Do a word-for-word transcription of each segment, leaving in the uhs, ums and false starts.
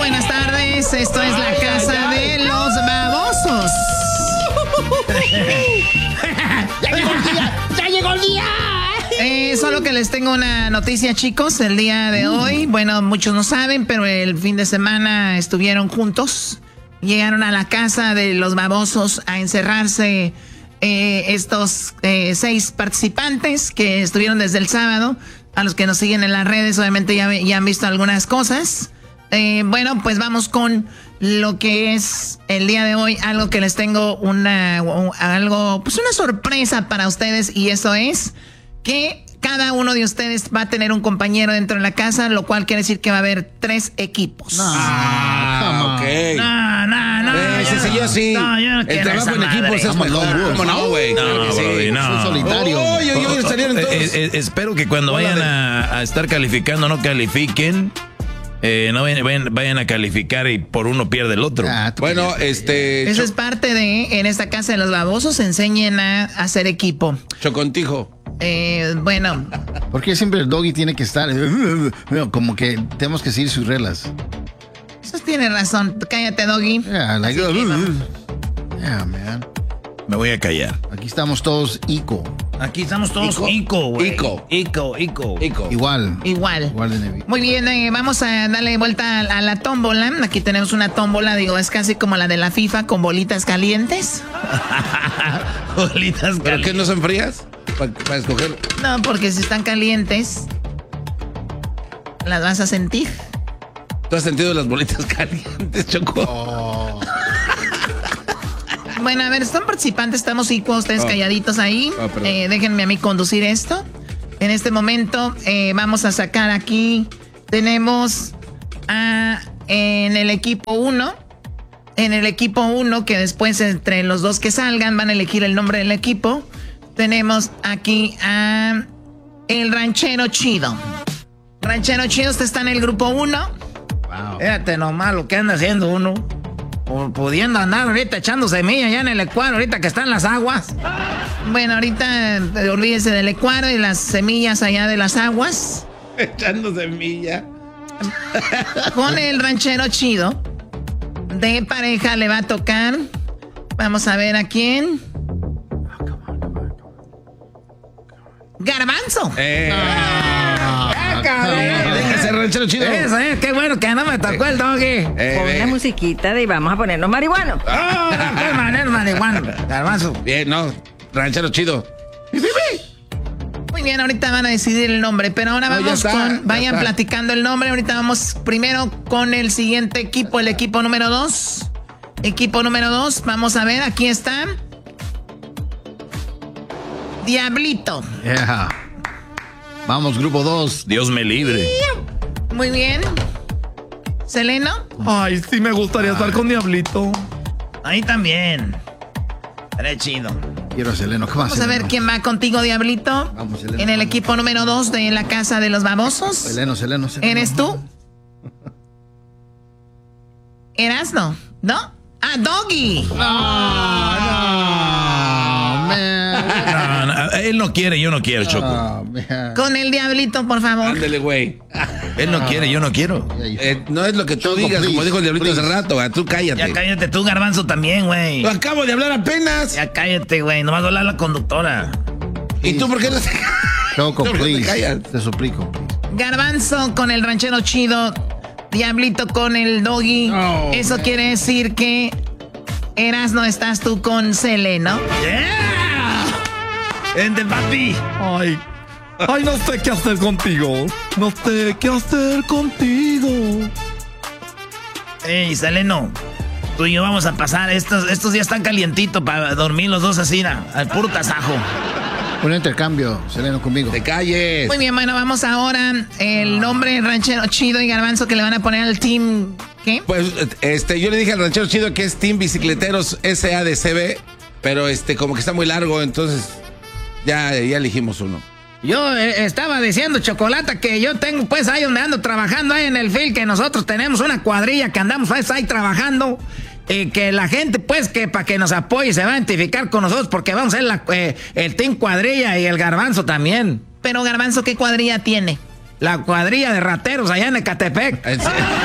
buenas tardes. Esto es la casa de los babosos. ¡Ya llegó el día! ¡Ya llegó el día! Eh, solo que les tengo una noticia, chicos, el día de hoy. Bueno, muchos no saben, pero el fin de semana estuvieron juntos. Llegaron a la casa de los babosos a encerrarse eh, estos eh, seis participantes que estuvieron desde el sábado. A los que nos siguen en las redes, obviamente ya, ya han visto algunas cosas. Eh, bueno, pues vamos con lo que es el día de hoy. Algo que les tengo una, algo, pues una sorpresa para ustedes. Y eso es que cada uno de ustedes va a tener un compañero dentro de la casa, lo cual quiere decir que va a haber tres equipos. No. Ah, ok. No, no, no. Eh, sí, sí, yo sí. No, yo no el quiero trabajo esa en equipos madre. es mejor. ¿Cómo no, güey? No, Claro que sí. Brody, no. Es un solitario. Oh, yo, yo voy a salir entonces. Eh, eh, espero que cuando vayan a, a estar calificando no califiquen. Eh, no vayan, vayan, vayan a calificar y por uno pierde el otro. Ah, bueno, este... Eso es parte de, en esta casa de los babosos, enseñen a hacer equipo. Chocontijo. Eh, bueno. Porque siempre el doggy tiene que estar como que tenemos que seguir sus reglas. Eso tiene razón. Cállate, doggy. Yeah, like, Así que, yeah, man. Me voy a callar. Aquí estamos todos ico. Aquí estamos todos ico, güey. Ico. Ico, ico. Ico. Igual. Igual. Igual de Nevi. Muy bien, eh, vamos a darle vuelta a, a la tómbola. Aquí tenemos una tómbola, digo, es casi como la de la FIFA con bolitas calientes. Bolitas calientes. ¿Pero qué, no son frías? Para pa escoger. No, porque si están calientes, las vas a sentir. ¿Tú has sentido las bolitas calientes, Choco? Oh. Bueno, a ver, están participantes, estamos igual, ustedes oh. calladitos ahí. Oh, eh, déjenme a mí conducir esto. En este momento eh, vamos a sacar aquí, tenemos a, en el equipo uno, en el equipo uno, que después entre los dos que salgan van a elegir el nombre del equipo. Tenemos aquí a el Ranchero Chido. Ranchero Chido, usted está en el grupo uno. Wow. Fíjate nomás lo que anda haciendo uno. Pudiendo andar ahorita echando semilla allá en el Ecuador, ahorita que están las aguas. Bueno, ahorita olvídese del Ecuador y las semillas allá de las aguas. Echando semilla. Con el Ranchero Chido, de pareja le va a tocar. Vamos a ver a quién. Garbanzo. Eh. Ah, ah, Déjese, Ranchero Chido. Eso, eh, qué bueno que no me tocó eh, el doggy. Eh, Pon la musiquita de vamos a ponernos marihuanos. Oh, qué manera marihuano. Garbanzo. Bien, no, Ranchero Chido. Muy bien, ahorita van a decidir el nombre, pero ahora vamos no, está, con, vayan platicando el nombre. Ahorita vamos primero con el siguiente equipo, el equipo número dos. Equipo número dos, vamos a ver, aquí está. Diablito. Yeah. Vamos, grupo dos. Dios me libre. Muy bien. ¿Seleno? Ay, sí me gustaría Ay. estar con Diablito. Ahí también. Estaré chido. Quiero a Seleno. ¿Qué más, Vamos Seleno? a ver quién va contigo, Diablito. Vamos, Seleno. En el equipo número dos de la casa de los babosos. Seleno, Seleno, Seleno. ¿Eres tú? ¿Erasno? ¿No? ¡Ah, Doggy! No, no, man. No, no, él no quiere, yo no quiero, Choco. Oh, con el Diablito, por favor. Ándele, güey. Él no quiere, yo no quiero. Eh, no es lo que tú Choco, digas, please, como dijo el Diablito please. hace rato, güey. Tú cállate. Ya cállate tú, Garbanzo, también, güey. Lo acabo de hablar apenas. Ya cállate, güey. Nomás va a hablar la conductora. ¿Y tú por qué no te Choco, no, please. te callas? Te suplico, please. Garbanzo con el Ranchero Chido. Diablito con el Doggy. Oh, Eso man. quiere decir que Erasno estás tú con Seleno. ¡Yeah! ¡Ende, papi! Ay, ay, no sé qué hacer contigo. No sé qué hacer contigo. Ey, Seleno, tú y yo vamos a pasar. Estos, estos días están calientitos para dormir los dos así, na, al puro tasajo. Un intercambio, Seleno, conmigo. Te calles. Muy bien, bueno, vamos ahora. El nombre Ranchero Chido y Garbanzo que le van a poner al team. ¿Qué? Pues este, yo le dije al Ranchero Chido que es Team Bicicleteros S A D C B, pero este, como que está muy largo, entonces ya, ya elegimos uno. Yo eh, estaba diciendo, Chocolata, que yo tengo pues ahí donde ando trabajando, ahí en el field, que nosotros tenemos una cuadrilla que andamos pues, ahí trabajando. Y que la gente, pues, que para que nos apoye se va a identificar con nosotros porque vamos a ser la, eh, el Team Cuadrilla y el Garbanzo también. Pero Garbanzo, ¿qué cuadrilla tiene? La cuadrilla de rateros allá en Ecatepec.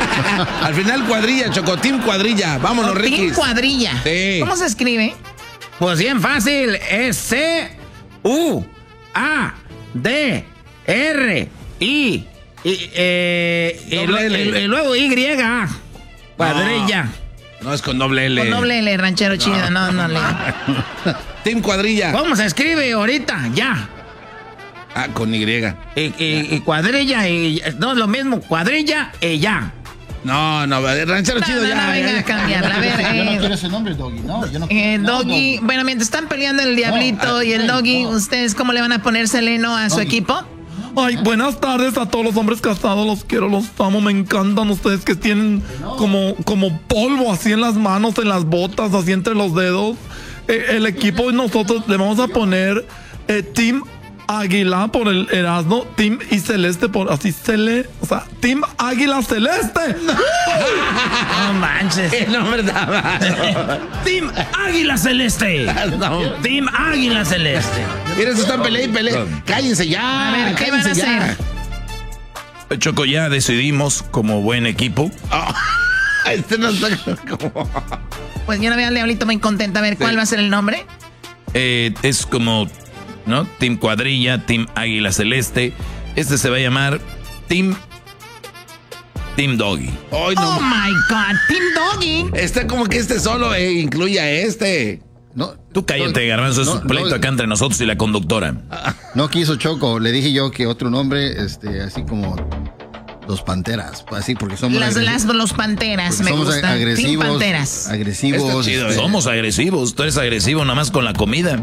Al final cuadrilla, Choco, Team Cuadrilla. Vámonos, Oh, Ricky. Team Cuadrilla. Sí. ¿Cómo se escribe? Pues bien fácil, es C U A D R I y, eh, y, lo- Doble L. y- y luego Y. Cuadrilla. No es con doble L. Con doble L, ranchero chido. No, no le. Team Cuadrilla. ¿Cómo se escribe ahorita? Ya. Ah, con Y. Y, y- y cuadrilla y no es lo mismo, cuadrilla y ya. No, no, ranchero No, chido no, ya. no, venga ya. a cambiarla. A ver, Yo no eh, quiero ese nombre, Doggy. No, yo no eh, no, Doggy. Bueno, mientras están peleando el Diablito ah, y el no, Doggy, no. ¿ustedes cómo le van a poner Seleno a su Doggy. equipo? Ay, buenas tardes a todos los hombres casados, los quiero, los amo, me encantan ustedes que tienen como, como polvo así en las manos, en las botas, así entre los dedos. Eh, el equipo y nosotros le vamos a poner eh, Team Águila por el Erasmo, Team y Celeste por así Cele, o sea, Team Águila Celeste. No manches. El nombre está malo. Team Águila Celeste. No. Team Águila Celeste. Mira, se están peleando y peleando. Cállense ya. A ver, ¿qué van a cállense ya. hacer? Choco, ya decidimos como buen equipo. Ah, este no está como... Pues yo no veo al Diablito muy contenta. A ver, ¿cuál Sí. va a ser el nombre? Eh, es como, ¿no? Team Cuadrilla, Team Águila Celeste. Este se va a llamar Team Team Doggy. Ay, Oh no. my God, Team Doggy. Está como que este solo eh, incluye a este. No, Tú cállate, Garbanzo, es no, un pleito no. acá entre nosotros y la conductora. No quiso Choco. Le dije yo que otro nombre, este, así como los Panteras. Así porque somos Las, agresivos. las los Panteras, Porque me somos gustan. Team agresivos. Panteras. Agresivos. Está chido, este, Somos agresivos, tú eres agresivo nada más con la comida.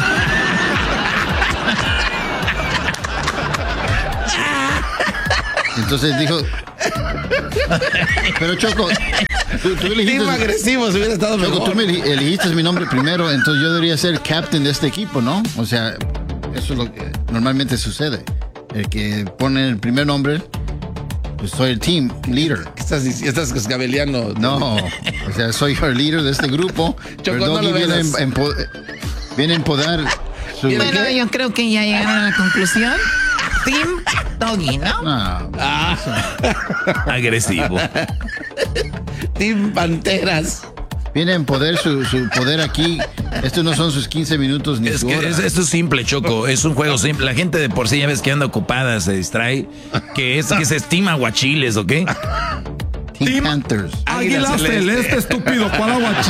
Entonces dijo. Pero Choco, tú, tú Team elegiste. agresivo, si hubiera estado Choco, mejor. tú me eli- elegiste mi nombre primero, entonces yo debería ser captain de este equipo, ¿no? O sea, eso es lo que normalmente sucede. El que pone el primer nombre, pues soy el team leader. ¿Qué estás diciendo? Estás cascabeleando. No, o sea, soy el líder de este grupo. Choco, El no Doggy lo viene, veas. en, empo- viene a empodar su... ¿Viene Bueno, qué? yo creo que ya llegaron a la conclusión. Team Doggy, ¿no? No, Agresivo. Team Panteras. viene a empoderar su, su poder aquí. Estos no son sus quince minutos ni Es su que hora. es- esto es simple, Choco. Es un juego simple. La gente de por sí ya ves que anda ocupada, se distrae. Que es que se estima aguachiles, ¿ok? Team, Team- Panthers. Águila Águila Celeste, Celeste. estúpido, ¿cuál aguachi?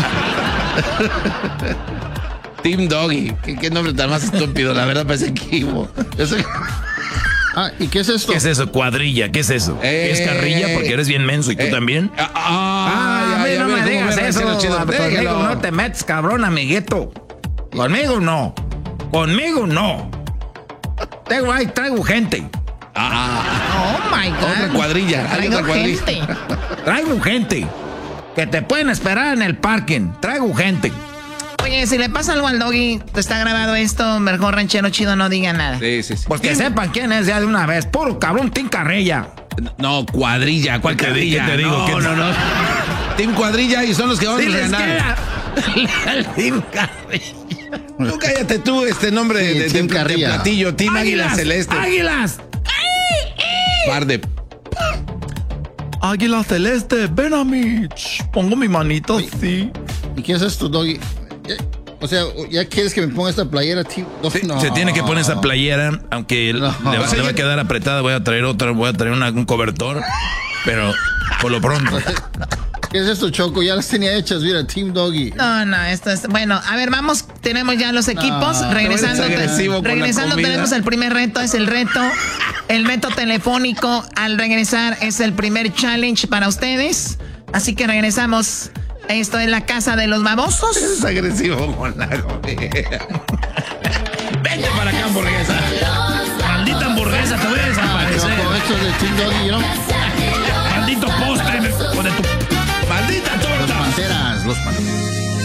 Team Doggy. ¿Qué, qué nombre tan más estúpido, la verdad, parece equipo. Eso... Ah, ¿y qué es esto? ¿Qué es eso? Cuadrilla, ¿qué es eso? Eh. ¿Es carrilla? Porque eres bien menso y tú Eh. también. Ah, Ah, ah, a mí ya, no ya me ves cómo digas me eso. ranchero chido. Conmigo Déjalo. no te metes, cabrón, amiguito. Conmigo no. Conmigo no. Tengo ahí, traigo gente. Ah, Oh my God. otra cuadrilla. Hay Traigo otra cuadrilla. gente. Traigo gente. Que te pueden esperar en el parking. Traigo gente. Oye, si le pasa algo al Doggy, te está grabado esto, mejor ranchero chido no diga nada. Sí, sí, sí. Pues que sepan quién es ya de una vez. Puro cabrón, Tim Carrilla. No, cuadrilla. ¿Cuál ¿Qué te- cuadrilla? qué te digo? No, ¿Qué te- no, no. Team Cuadrilla y son los que vamos a Diles ganar. que el Tim Carrilla. Tú cállate tú, este nombre Sí, de, de- Team de Carrilla. platillo. Team Águila Águilas, Celeste. Águilas. Par de... Águila Celeste, ven a mí. Ch, pongo mi manito así. ¿Y qué es esto, Doggy? Ya- O sea, ¿ya quieres que me ponga esta playera, tío? No, Sí, no. se tiene que poner esa playera, aunque No. le, va, le va a quedar apretada. Voy a traer otra, voy a traer una- un cobertor, pero por lo pronto. ¿Qué es esto, Choco? Ya las tenía hechas, mira, Team Doggy. No, no, esto es... Bueno, a ver, vamos, tenemos ya los equipos. regresando eres agresivo con la regresando comida. tenemos el primer reto, es el reto. El reto telefónico al regresar es el primer challenge para ustedes. Así que regresamos. Esto es la casa de los babosos. Es agresivo con la comida. Vente para acá, hamburguesa. Maldita hamburguesa, te voy a desaparecer. Choco, esto es de Team Doggy, ¿no? Maldito postre, hijo de tu. Maldita Los torta. Panteras, los Panteras.